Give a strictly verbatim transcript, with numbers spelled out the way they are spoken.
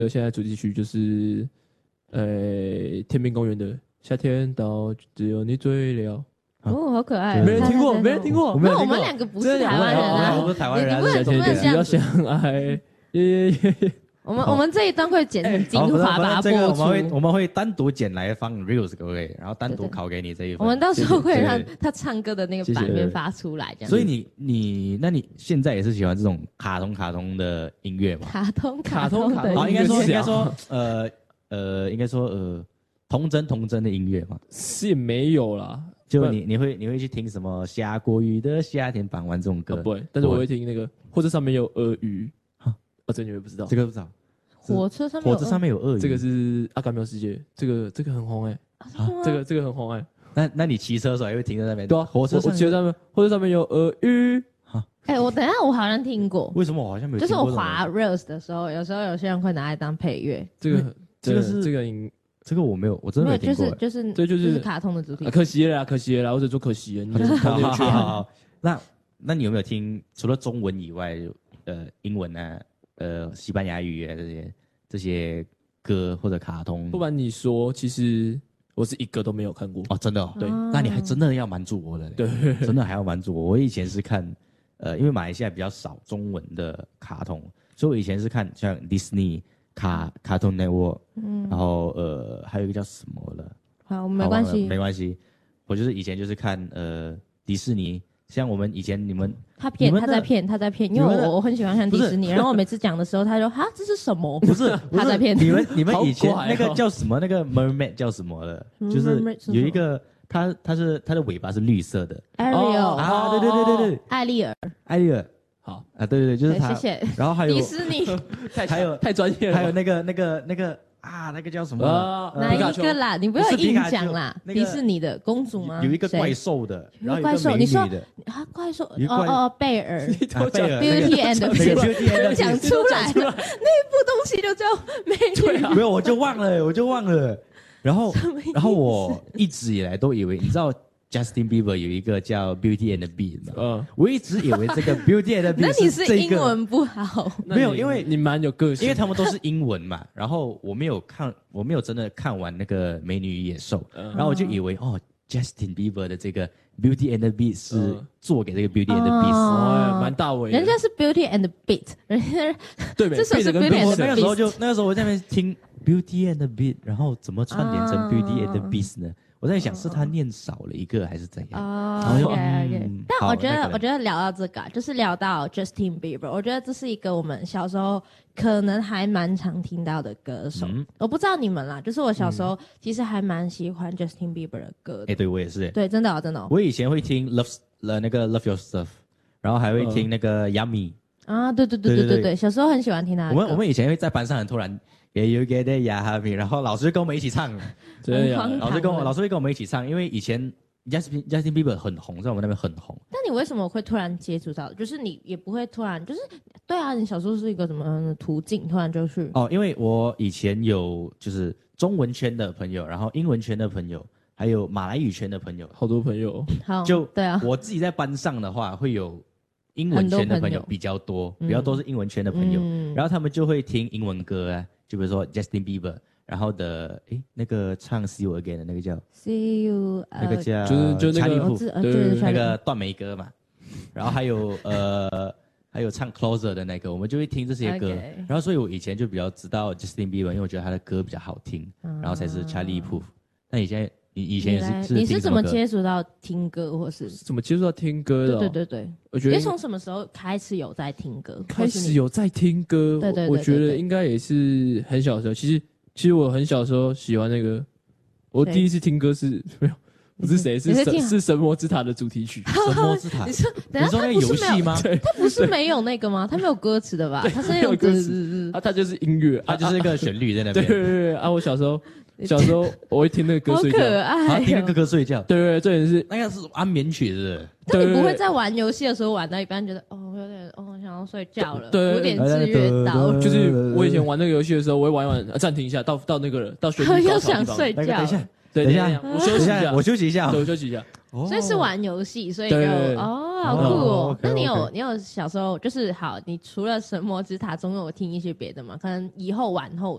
现在主题曲就是呃天边公园的夏天到只有你醉了。 哦，好可爱！ 没人听过，没人听过。 那我们两个不是台湾人啊， 我们是台湾人， 你不能夏天就是要相爱，耶耶耶！ 我们我们这一段会剪成精华把它播出。 我们会我们会单独剪来放 reels 可不可以？然后单独拷给你这一份。 我们到时候会让他唱歌的那个版面发出来，这样。 所以你你那你现在也是喜欢这种卡通卡通的音乐吗？ 卡通卡通卡通，应该说应该说呃呃应该说呃童真童真的音乐嘛？ 是也没有啦。 就你你会你会去听什么下过雨的夏天傍晚这种歌？ 不会，但是我会听那个，或者上面有鳄鱼。啊，这你会不知道？ 这个不知道。 火车上面火车上面有鳄鱼， 这个是阿甘喵世界，这个这个很红哎，啊，这个这个很红哎。 那那你骑车的时候也会停在那边？ 对啊，火车我骑车上面，火车上面有鳄鱼。 哎，我等一下我好像听过， 为什么我好像没有？ 就是我滑 reels 的时候，有时候有些人会拿来当配乐。 这个这个是这个音。 这个我没有，我真的没有听过。 就是就是对，就是就是卡通的主题、 啊。可惜了啦，可惜了啦，我只说可惜了。你就是好好好好。那那你有没有听除了中文以外，呃，英文啊，呃，西班牙语啊这些这些歌或者卡通？ 不瞒你说，其实我是一个都没有看过。 哦，真的哦。 对， 那你还真的要瞒住我了。 对， 真的还要瞒住我。我以前是看，呃，因为马来西亚比较少中文的卡通，所以我以前是看像 Disney。卡卡通 network， 嗯，然后呃还有一个叫什么了？ 好，没关系， 没关系。我就是以前就是看呃迪士尼，像我们以前你们他骗他在骗他在骗，因为我我很喜欢看迪士尼，然后我每次讲的时候，他说哈这是什么？ 不是他在骗你们你们以前那个叫什么？那个 mermaid 叫什么的？就是有一个它它是它的尾巴是绿色的 ，Ariel 啊，对对对对对， 艾丽尔， 艾丽尔。 好啊，对对对，就是他。 谢谢。 然后还有迪士尼， 还有太专业了。 还有那个那个那个啊，那个叫什么？ 哪一个啦？你不要硬讲啦。迪士尼的公主吗？ 有一个怪兽的，然后怪兽，你说啊，怪兽哦哦，贝尔，Beauty and the Beast， 讲出来了，那部东西就叫美女。 没有，我就忘了，我就忘了。然后，然后我一直以来都以为，你知道。Justin Bieber 有一个叫 Beauty and the Beast 嘛，嗯，我一直以为这个 Beauty and the Beast 那你是英文不好？ 没有，因为你蛮有个性， 因为他们都是英文嘛。然后我没有看，我没有真的看完那个《美女与野兽》，嗯，然后我就以为哦 ，Justin Bieber 的这个 Beauty and the Beast 是做给这个 Beauty and the Beast， 哦，蛮大伟。 人家是 Beauty and the Beat， 人家对， 这首是 Beauty and the Beast。 那个时候就那个时候我在那边听 Beauty and the Beat， 然后怎么串联成 Beauty and the Beast 呢？我在想是他念少了一个还是怎样？ 哦 ，OK OK。但我觉得，我觉得聊到这个，就是聊到 Justin Bieber， 我觉得这是一个我们小时候可能还蛮常听到的歌手。嗯、我不知道你们啦，就是我小时候其实还蛮喜欢 Justin Bieber 的歌的。 哎、欸，对我也是。 对，真的、哦、真的、哦。 我以前会听 Love 呃那个 Love Your Stuff， 然后还会听那个 Yummy。 啊，对对对对对对，小时候很喜欢听他的歌。 我们我们以前会在班上很突然。也有给的呀哈米，然后老师跟我们一起唱， 对呀， 老师跟我老师会跟我们一起唱，因为以前 Justin Justin Bieber 很红，在我们那边很红。 但你为什么会突然接触到？就是你也不会突然，就是对啊，你小时候是一个什么样的途径？突然就去哦，因为我以前有就是中文圈的朋友，然后英文圈的朋友，还有马来语圈的朋友， 好多朋友。 好， 就对啊， 我自己在班上的话会有。英文圈的朋友比较多，比较多是英文圈的朋友，嗯、然后他们就会听英文歌啊，就比如说 Justin Bieber， 然后的诶那个唱 See You Again 的那个叫 See You， 那个叫就是就那个对那个断眉歌嘛，然后还有呃还有唱 Closer 的那个，我们就会听这些歌， okay. 然后所以我以前就比较知道 Justin Bieber， 因为我觉得他的歌比较好听，嗯、然后才是 Charlie Puth。那你现在？你以前也是是你是怎么接触到听歌，或是怎么接触到听歌的、哦？ 对对对对， 我觉得你从什么时候开始有在听歌？ 开始有在听歌， 对对对， 我觉得应该也是很小的时候。其实其实我很小的时候喜欢那个，我第一次听歌是没有，不是谁是神是神魔之塔的主题曲。 神魔之塔， 你说你说那个游戏吗？ 它不是没有那个吗？它没有歌词的吧？它是有歌词，啊，它就是音乐， 它就是一个旋律在那边。 对对对啊，我小时候。小时候我会听那个歌睡觉， 好可爱、哦， 听那个歌睡觉。 对对对，这也是那个是安眠曲，是不是？ 但你不会在玩游戏的时候玩到一半觉得哦有点哦想要睡觉了， 对， 有点制约到。 就是我以前玩那个游戏的时候，我会玩一玩，暂停一下，到到那个到旋律又想睡觉。 等一下， 对， 等一下， 我休息一下， 我休息一下， 对，我休息一下。 所以是玩游戏，所以就哦好酷哦！那你有你有小时候就是好，你除了神魔之塔，总有听一些别的吗？可能以后往后